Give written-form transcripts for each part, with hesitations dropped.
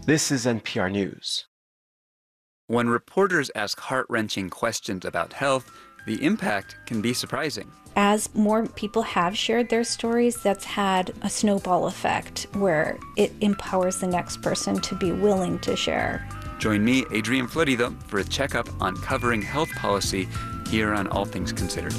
This is NPR News. When reporters ask heart-wrenching questions about health, the impact can be surprising. As more people have shared their stories, that's had a snowball effect where it empowers the next person to be willing to share. Join me, Adrian Florido, for a checkup on covering health policy here on All Things Considered.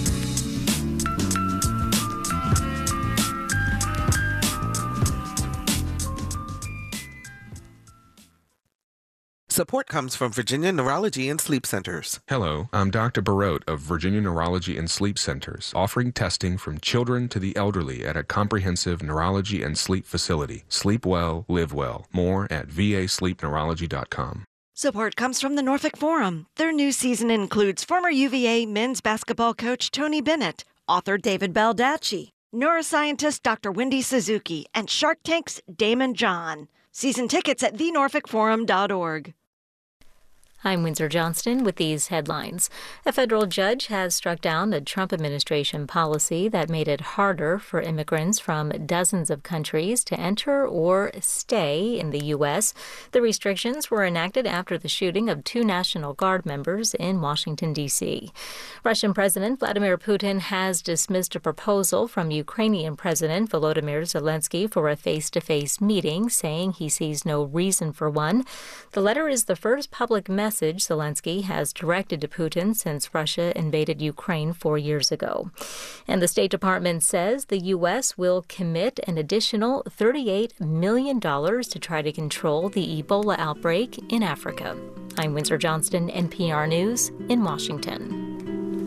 Support comes from Virginia Neurology and Sleep Centers. Hello, I'm Dr. Barot of Virginia Neurology and Sleep Centers, offering testing from children to the elderly at a comprehensive neurology and sleep facility. Sleep well, live well. More at vasleepneurology.com. Support comes from the Norfolk Forum. Their new season includes former UVA men's basketball coach Tony Bennett, author David Baldacci, neuroscientist Dr. Wendy Suzuki, and Shark Tank's Damon John. Season tickets at thenorfolkforum.org. I'm Windsor Johnston with these headlines. A federal judge has struck down a Trump administration policy that made it harder for immigrants from dozens of countries to enter or stay in the U.S. The restrictions were enacted after the shooting of 2 National Guard members in Washington, D.C. Russian President Vladimir Putin has dismissed a proposal from Ukrainian President Volodymyr Zelensky for a face-to-face meeting, saying he sees no reason for one. The letter is the first public message Zelensky has directed to Putin since Russia invaded Ukraine 4 years ago. And the State Department says the U.S. will commit an additional $38 million to try to control the Ebola outbreak in Africa. I'm Windsor Johnston, NPR News in Washington.